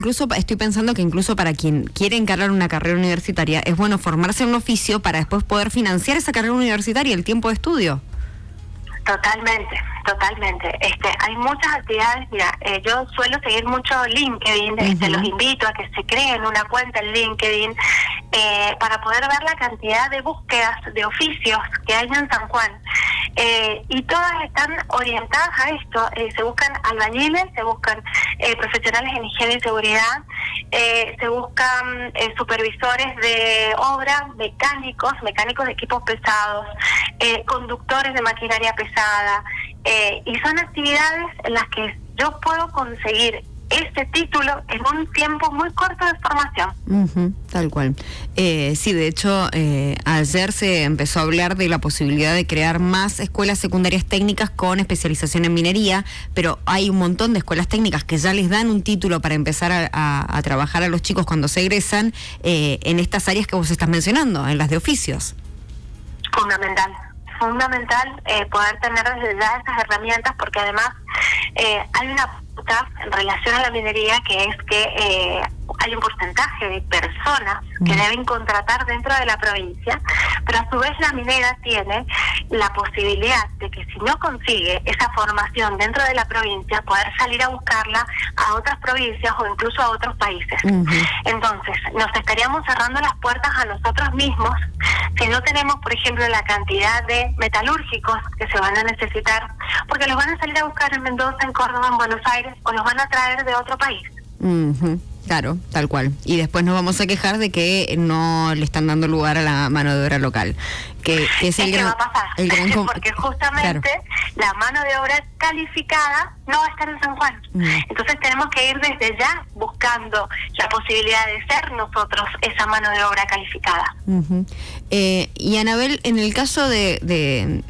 Incluso estoy pensando que incluso para quien quiere encarar una carrera universitaria es bueno formarse en un oficio para después poder financiar esa carrera universitaria, el tiempo de estudio. Totalmente. Hay muchas actividades. Mira, yo suelo seguir mucho LinkedIn. Los invito a que se creen una cuenta en LinkedIn para poder ver la cantidad de búsquedas de oficios que hay en San Juan. Y todas están orientadas a esto. Se buscan albañiles, se buscan profesionales en higiene y seguridad, se buscan supervisores de obra, mecánicos de equipos pesados, conductores de maquinaria pesada, y son actividades en las que yo puedo conseguir este título en un tiempo muy corto de formación. Tal cual. Sí, de hecho, ayer se empezó a hablar de la posibilidad de crear más escuelas secundarias técnicas con especialización en minería, pero hay un montón de escuelas técnicas que ya les dan un título para empezar a trabajar a los chicos cuando se egresan en estas áreas que vos estás mencionando, en las de oficios. Fundamental poder tener desde ya esas herramientas, porque además hay una pauta en relación a la minería, que es que hay un porcentaje de personas que deben contratar dentro de la provincia, pero a su vez la minera tiene la posibilidad de que si no consigue esa formación dentro de la provincia, poder salir a buscarla a otras provincias o incluso a otros países. Entonces, nos estaríamos cerrando las puertas a nosotros mismos si no tenemos, por ejemplo, la cantidad de metalúrgicos que se van a necesitar, porque los van a salir a buscar en Mendoza, en Córdoba, en Buenos Aires, o los van a traer de otro país. Claro, tal cual. Y después nos vamos a quejar de que no le están dando lugar a la mano de obra local. Que es el gran, va a pasar, porque justamente la mano de obra calificada no va a estar en San Juan. Entonces tenemos que ir desde ya buscando la posibilidad de ser nosotros esa mano de obra calificada. Y Anabel, en el caso de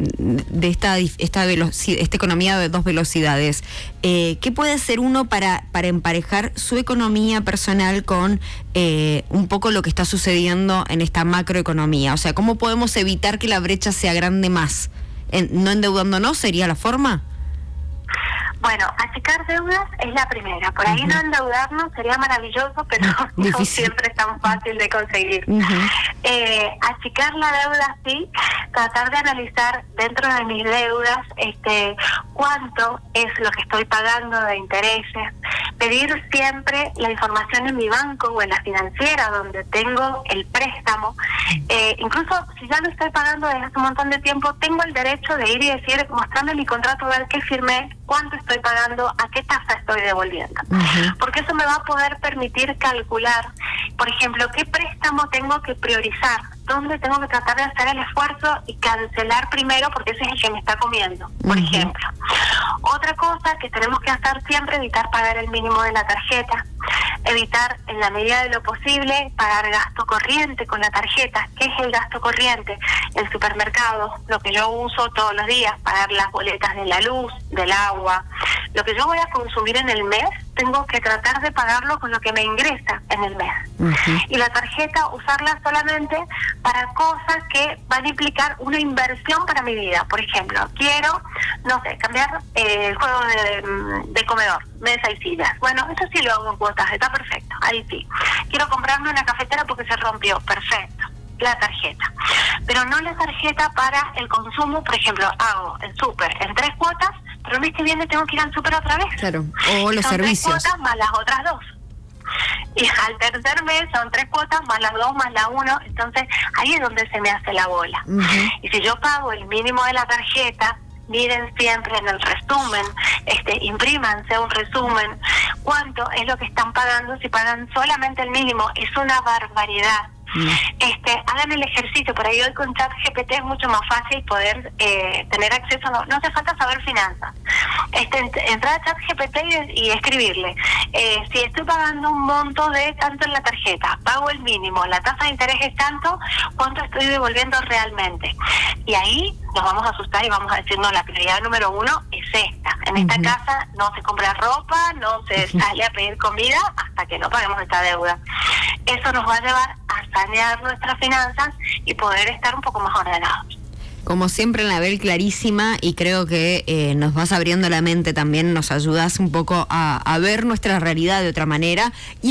esta economía de dos velocidades, ¿qué puede hacer uno para emparejar su economía personal con un poco lo que está sucediendo en esta macroeconomía? O sea, ¿cómo podemos evitar que la brecha sea grande más? ¿No endeudándonos sería la forma? Bueno, achicar deudas es la primera. Por ahí no endeudarnos sería maravilloso, pero no siempre es tan fácil de conseguir. Achicar la deuda sí, tratar de analizar dentro de mis deudas cuánto es lo que estoy pagando de intereses, pedir siempre la información en mi banco o en la financiera donde tengo el préstamo. Incluso si ya lo estoy pagando desde hace un montón de tiempo, tengo el derecho de ir y decir, mostrarme mi contrato, ver qué firmé, cuánto estoy pagando, a qué tasa estoy devolviendo. Porque eso me va a poder permitir calcular, por ejemplo, qué préstamo tengo que priorizar, dónde tengo que tratar de hacer el esfuerzo y cancelar primero, porque ese es el que me está comiendo, por ejemplo. Otra cosa que tenemos que hacer siempre, evitar pagar el mínimo de la tarjeta, evitar en la medida de lo posible pagar gasto corriente con la tarjeta. ¿Qué es el gasto corriente? El supermercado, lo que yo uso todos los días, pagar las boletas de la luz, del agua, lo que yo voy a consumir en el mes, tengo que tratar de pagarlo con lo que me ingresa en el mes. Y la tarjeta, usarla solamente para cosas que van a implicar una inversión para mi vida. Por ejemplo, quiero, no sé, cambiar el juego de comedor, mesa y sillas. Bueno, eso sí lo hago en cuotas, está perfecto, ahí sí. Quiero comprarme una cafetera porque se rompió, perfecto, la tarjeta. Pero no la tarjeta para el consumo. Por ejemplo, hago el súper en 3 cuotas, pero el mes que viene tengo que ir al súper otra vez. Claro, o los servicios. 3 cuotas más las otras 2. Y al tercer mes son 3 cuotas más las 2 más la 1. Entonces ahí es donde se me hace la bola. Y si yo pago el mínimo de la tarjeta, miren siempre en el resumen, imprímanse un resumen, cuánto es lo que están pagando. Si pagan solamente el mínimo, es una barbaridad. Hagan el ejercicio. Por ahí hoy con ChatGPT es mucho más fácil poder tener acceso. No hace falta saber finanzas. Entrar a ChatGPT y escribirle, si estoy pagando un monto de tanto en la tarjeta, pago el mínimo, la tasa de interés es tanto, ¿cuánto estoy devolviendo realmente? Y ahí nos vamos a asustar y vamos a decir, no, la prioridad número 1 es esta. En esta casa no se compra ropa, no se sale a pedir comida hasta que no paguemos esta deuda. Eso nos va a llevar a sanear nuestras finanzas y poder estar un poco más ordenados. Como siempre, Anabel, clarísima, y creo que nos vas abriendo la mente también, nos ayudas un poco a ver nuestra realidad de otra manera. Y